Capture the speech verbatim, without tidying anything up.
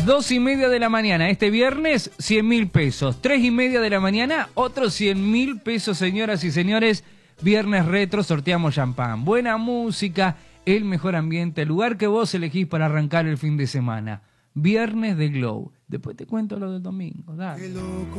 Dos y media de la mañana, este viernes, cien mil pesos. Tres y media de la mañana, otros cien mil pesos, señoras y señores. Viernes retro, sorteamos champán. Buena música, el mejor ambiente, el lugar que vos elegís para arrancar el fin de semana. Viernes de Glow. Después te cuento lo del domingo, dale.